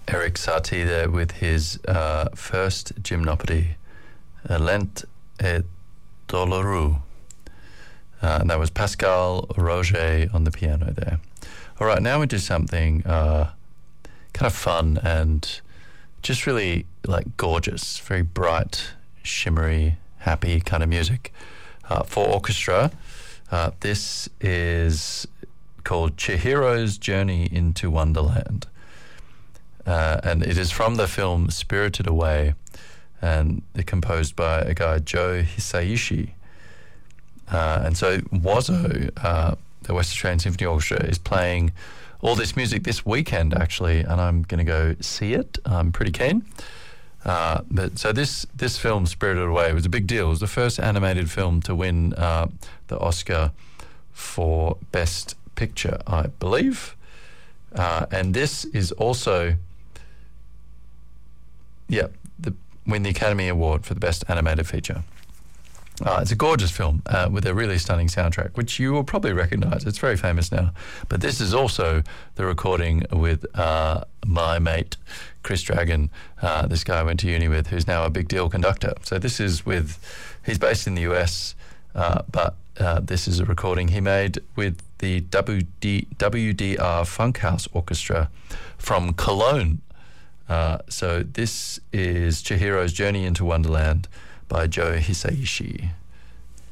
Eric Satie there with his first gymnopody, Lent et Doloreux. And that was Pascal Roger on the piano there. All right, now we do something kind of fun and just really like gorgeous, very bright, shimmery, happy kind of music for orchestra. This is called Chihiro's Journey into Wonderland. And it is from the film Spirited Away, and they're composed by a guy, Joe Hisaishi. And so WASO, the West Australian Symphony Orchestra, is playing all this music this weekend, actually, and I'm going to go see it. I'm pretty keen. But so this film, Spirited Away, was a big deal. It was the first animated film to win the Oscar for Best Picture, I believe. And this is also, win the Academy Award for the Best Animated Feature. It's a gorgeous film with a really stunning soundtrack, which you will probably recognise. It's very famous now. But this is also the recording with my mate, Chris Dragon, this guy I went to uni with, who's now a big deal conductor. So this is he's based in the US, but this is a recording he made with the WDR Funkhouse Orchestra from Cologne. So this is Chihiro's Journey into Wonderland by Joe Hisaishi.